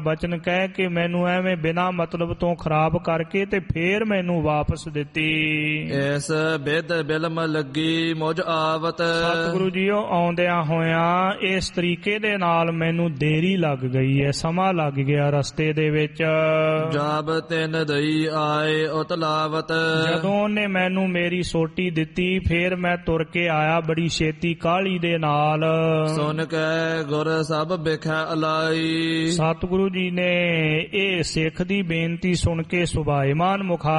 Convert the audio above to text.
ਬਚਨ ਕਹਿ ਕੇ ਮੈਨੂੰ ਐਵੇਂ ਬਿਨਾ ਮਤਲਬ ਤੋਂ ਖਰਾਬ ਕਰਕੇ ਤੇ ਫੇਰ ਮੈਨੂੰ ਵਾਪਸ ਦਿੱਤੀ। ਐਸ ਬਿਦ ਬਿਲਮ ਲੱਗੀ ਮੁਝ ਆਵਤ। ਸਤਿਗੁਰੂ ਜੀਓ ਆਉਂਦਿਆਂ ਹੋਇਆਂ ਇਸ ਤਰੀਕੇ ਦੇ ਨਾਲ ਮੈਨੂੰ ਦੇਰੀ ਲੱਗ ਗਈ ਹੈ, ਸਮਾਂ ਲੱਗ ਗਿਆ ਰਸਤੇ ਦੇ ਵਿੱਚ। ਜਬ ਤਿਨ ਦਈ ਆਏ ਉਤਲਾਵਤ। ਜਦੋਂ ਉਹਨੇ ਮੈਨੂੰ ਮੇਰੀ ਸੋਟੀ ਦਿੱਤੀ ਫੇਰ ਮੈਂ ਤੁਰ ਕੇ ਆਇਆ ਬੜੀ ਛੇਤੀ ਕਾਹਲੀ ਦੇ ਨਾਲ। ਸੁਨ ਕੇ ਗੁਰ ਸਭ ਬਿਖੈ ਅਲਾਈ। ਸਤਿਗੁਰੂ ਜੀ ਨੇ ਇਹ ਸਿੱਖ ਦੀ ਬੇਨਤੀ ਸੁਣ ਕੇ ਸੁਭਾਏਮਾਨ ਮੁਖਾ